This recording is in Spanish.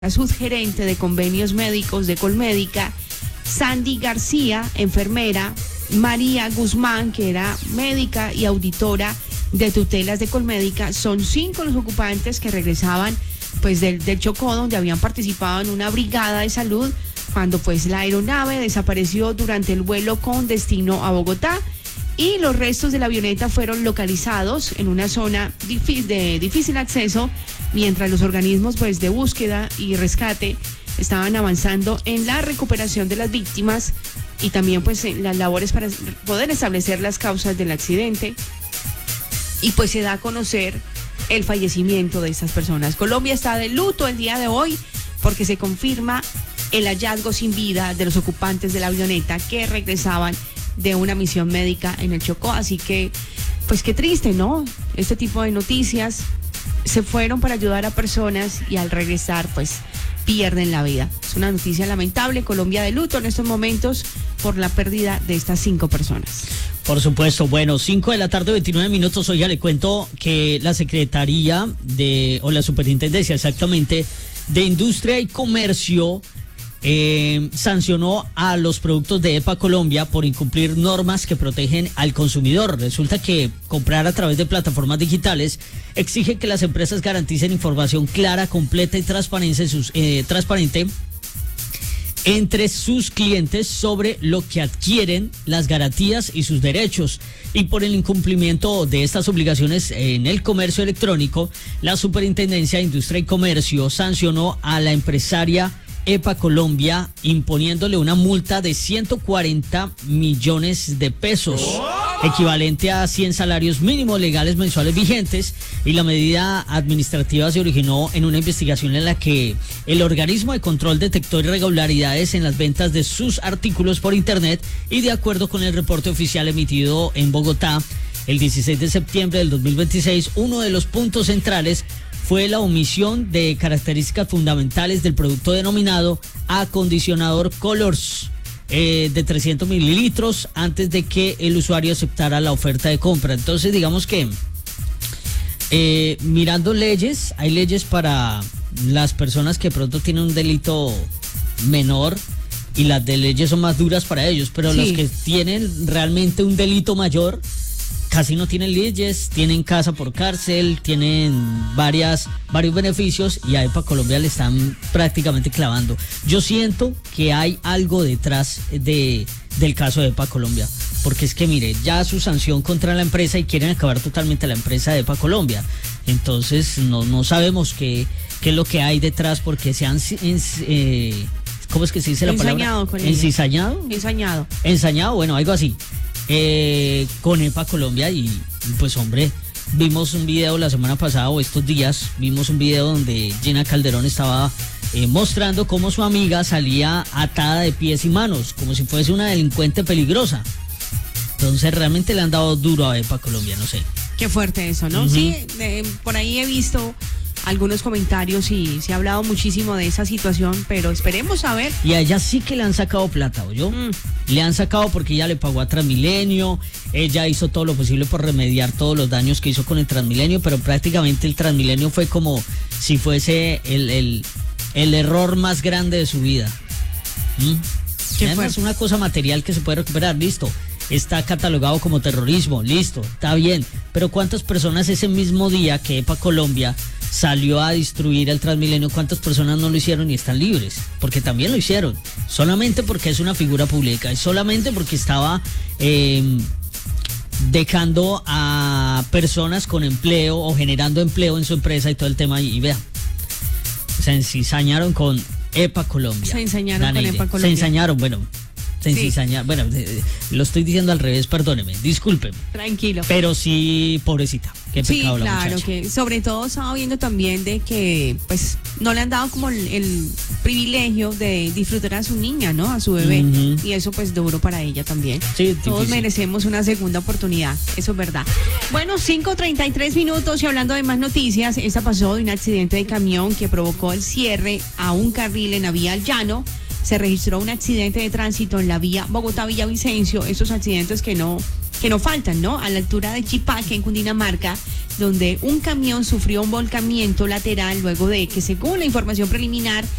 la subgerente de convenios médicos de Colmédica, Sandy García, enfermera, María Guzmán, que era médica y auditora de tutelas de Colmédica. Son 5 los ocupantes que regresaban pues del Chocó, donde habían participado en una brigada de salud cuando pues la aeronave desapareció durante el vuelo con destino a Bogotá, y los restos de la avioneta fueron localizados en una zona de difícil acceso, mientras los organismos pues de búsqueda y rescate estaban avanzando en la recuperación de las víctimas y también pues en las labores para poder establecer las causas del accidente, y pues se da a conocer el fallecimiento de estas personas. Colombia está de luto el día de hoy porque se confirma el hallazgo sin vida de los ocupantes de la avioneta que regresaban de una misión médica en el Chocó. Así que, pues qué triste, ¿no? Este tipo de noticias. Se fueron para ayudar a personas y al regresar, pues, pierden la vida. Es una noticia lamentable. Colombia de luto en estos momentos por la pérdida de estas 5 personas. Por supuesto. Bueno, 5 de la tarde, 29 minutos. Oiga, le cuento que la Secretaría o la Superintendencia, exactamente, de Industria y Comercio, sancionó a los productos de EPA Colombia por incumplir normas que protegen al consumidor. Resulta que comprar a través de plataformas digitales exige que las empresas garanticen información clara, completa y transparente entre sus clientes sobre lo que adquieren, las garantías y sus derechos. Y por el incumplimiento de estas obligaciones en el comercio electrónico, la Superintendencia de Industria y Comercio sancionó a la empresaria EPA Colombia, imponiéndole una multa de 140 millones de pesos, equivalente a 100 salarios mínimos legales mensuales vigentes, y la medida administrativa se originó en una investigación en la que el organismo de control detectó irregularidades en las ventas de sus artículos por internet, y de acuerdo con el reporte oficial emitido en Bogotá el 16 de septiembre del 2026, uno de los puntos centrales fue la omisión de características fundamentales del producto denominado acondicionador Colors de 300 mililitros antes de que el usuario aceptara la oferta de compra. Entonces, digamos que mirando leyes, hay leyes para las personas que de pronto tienen un delito menor y las de leyes son más duras para ellos, pero sí, los que tienen realmente un delito mayor casi no tienen leyes, tienen casa por cárcel, tienen varios beneficios, y a EPA Colombia le están prácticamente clavando. Yo siento que hay algo detrás del caso de EPA Colombia, porque es que mire, ya su sanción contra la empresa y quieren acabar totalmente la empresa de EPA Colombia. Entonces no sabemos qué es lo que hay detrás, porque se han ¿cómo es que se dice la palabra? Ensañado, bueno, algo así. Con EPA Colombia, y pues hombre, vimos un video la semana pasada o estos días, vimos un video donde Gina Calderón estaba mostrando cómo su amiga salía atada de pies y manos, como si fuese una delincuente peligrosa. Entonces realmente le han dado duro a EPA Colombia, no sé. Qué fuerte eso, ¿no? Uh-huh. Sí, por ahí he visto algunos comentarios y se ha hablado muchísimo de esa situación, pero esperemos a ver. Y a ella sí que le han sacado plata, ¿oyó? Le han sacado porque ella le pagó a Transmilenio, ella hizo todo lo posible por remediar todos los daños que hizo con el Transmilenio, pero prácticamente el Transmilenio fue como si fuese el error más grande de su vida. Es una cosa material que se puede recuperar, listo. Está catalogado como terrorismo, listo, está bien, pero ¿cuántas personas ese mismo día que EPA Colombia salió a destruir el Transmilenio, cuántas personas no lo hicieron y están libres? Porque también lo hicieron, solamente porque es una figura pública, y solamente porque estaba dejando a personas con empleo o generando empleo en su empresa y todo el tema, y vea, se ensañaron con EPA Colombia. Se ensañaron con EPA Colombia. Se ensañaron, bueno, lo estoy diciendo al revés, perdóneme, discúlpeme. Tranquilo. Pero sí, pobrecita, qué pecado la muchacha. Sí, claro, que sobre todo estaba viendo también de que pues no le han dado como el privilegio de disfrutar a su niña, ¿no? A su bebé. Uh-huh. Y eso pues duro para ella también. Sí, todos merecemos una segunda oportunidad, eso es verdad. Bueno, 5:33 minutos, y hablando de más noticias, esta pasó de un accidente de camión que provocó el cierre a un carril en la vía al llano. Se registró un accidente de tránsito en la vía Bogotá-Villavicencio, esos accidentes que no faltan, ¿no? A la altura de Chipaque, en Cundinamarca, donde un camión sufrió un volcamiento lateral luego de que, según la información preliminar,